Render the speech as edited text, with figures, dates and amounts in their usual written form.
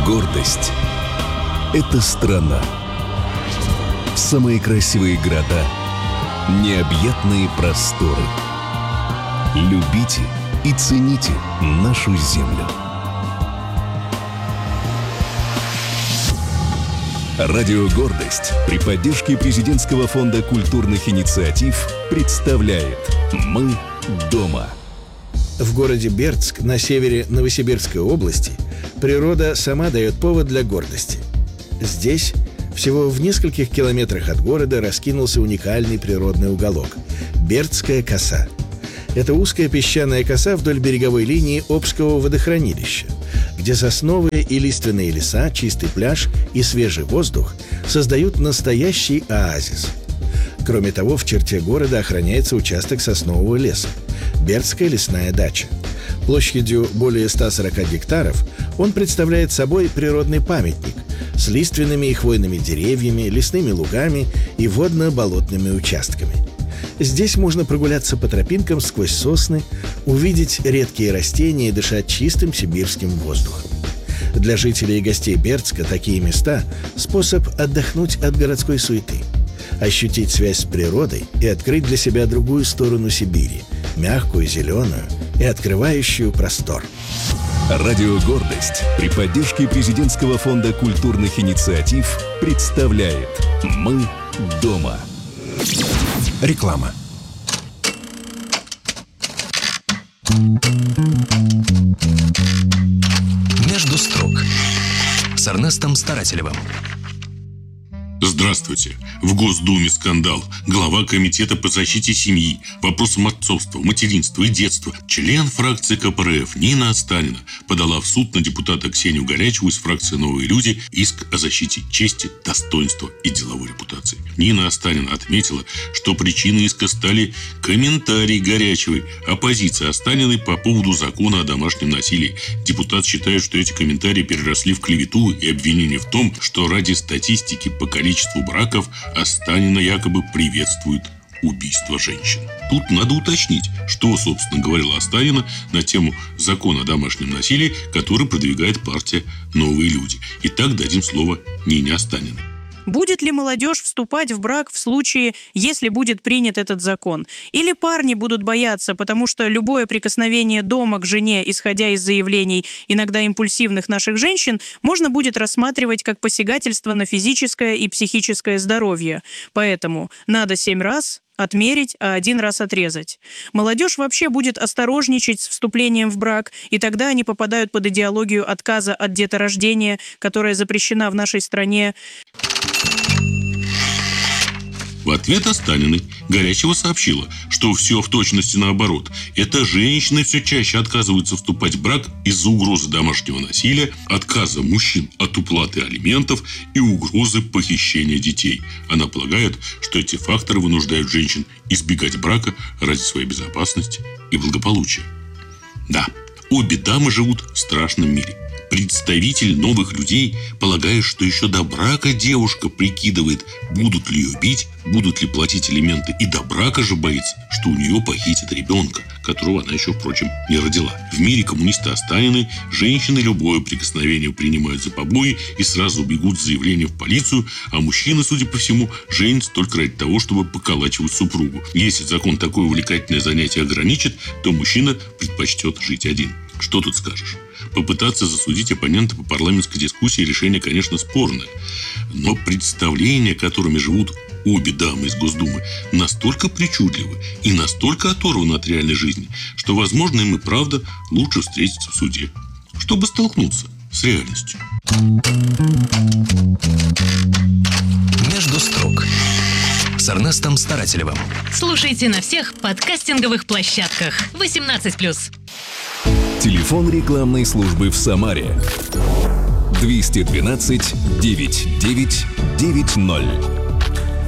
Гордость — это страна. Самые красивые города, необъятные просторы. Любите и цените нашу землю. Радио «Гордость» при поддержке Президентского фонда культурных инициатив представляет «Мы дома». В городе Бердск на севере Новосибирской области природа сама дает повод для гордости. Здесь, всего в нескольких километрах от города, раскинулся уникальный природный уголок – Бердская коса. Это узкая песчаная коса вдоль береговой линии Обского водохранилища, где сосновые и лиственные леса, чистый пляж и свежий воздух создают настоящий оазис. Кроме того, в черте города охраняется участок соснового леса – Бердская лесная дача. Площадью более 140 гектаров он представляет собой природный памятник с лиственными и хвойными деревьями, лесными лугами и водно-болотными участками. Здесь можно прогуляться по тропинкам сквозь сосны, увидеть редкие растения и дышать чистым сибирским воздухом. Для жителей и гостей Бердска такие места – способ отдохнуть от городской суеты, ощутить связь с природой и открыть для себя другую сторону Сибири – мягкую, зеленую и открывающую простор. Радио «Гордость» при поддержке Президентского фонда культурных инициатив представляет «Мы дома». Реклама. Между строк с Эрнестом Старателевым. Здравствуйте. В Госдуме скандал. Глава Комитета по защите семьи, вопросам отцовства, материнства и детства, член фракции КПРФ Нина Останина подала в суд на депутата Ксению Горячеву из фракции «Новые люди» иск о защите чести, достоинства и деловой репутации. Нина Останина отметила, что причиной иска стали комментарии Горячевой о позиции Останиной по поводу закона о домашнем насилии. Депутат считает, что эти комментарии переросли в клевету и обвинение в том, что ради статистики по количеству браков Останина якобы приветствует убийство женщин. Тут надо уточнить, что, собственно, говорила Останина на тему закона о домашнем насилии, который продвигает партия «Новые люди». Итак, дадим слово Нине Останиной. Будет ли молодежь вступать в брак в случае, если будет принят этот закон? Или парни будут бояться, потому что любое прикосновение дома к жене, исходя из заявлений иногда импульсивных наших женщин, можно будет рассматривать как посягательство на физическое и психическое здоровье. Поэтому надо 7 раз отмерить, а 1 раз отрезать. Молодежь вообще будет осторожничать с вступлением в брак, и тогда они попадают под идеологию отказа от деторождения, которая запрещена в нашей стране. В ответ Останиной Горячева сообщила, что все в точности наоборот. Это женщины все чаще отказываются вступать в брак из-за угрозы домашнего насилия, отказа мужчин от уплаты алиментов и угрозы похищения детей. Она полагает, что эти факторы вынуждают женщин избегать брака ради своей безопасности и благополучия. Да, обе дамы живут в страшном мире. Представитель новых людей полагает, что еще до брака девушка прикидывает, будут ли ее бить, будут ли платить алименты, и до брака же боится, что у нее похитят ребенка, которого она еще, впрочем, не родила. В мире коммуниста Останиной женщины любое прикосновение принимают за побои и сразу бегут с заявлением в полицию, а мужчины, судя по всему, женятся только ради того, чтобы поколачивать супругу. Если закон такое увлекательное занятие ограничит, то мужчина предпочтет жить один. Что тут скажешь? Попытаться засудить оппонента по парламентской дискуссии решение, конечно, спорное. Но представления, которыми живут обе дамы из Госдумы, настолько причудливы и настолько оторваны от реальной жизни, что, возможно, им и правда лучше встретиться в суде, чтобы столкнуться с реальностью. Между строк с Эрнестом Старателевым. Слушайте на всех подкастинговых площадках. 18+. Телефон рекламной службы в Самаре 212 99 90.